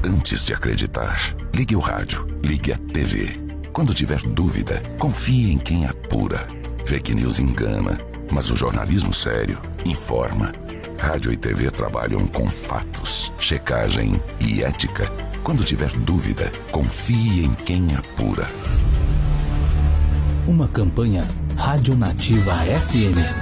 antes de acreditar. Ligue o rádio, ligue a TV. Quando tiver dúvida, confie em quem apura. Fake news engana, mas o jornalismo sério informa. Rádio e TV trabalham com fatos, checagem e ética. Quando tiver dúvida, confie em quem apura. Uma campanha Rádio Nativa FM.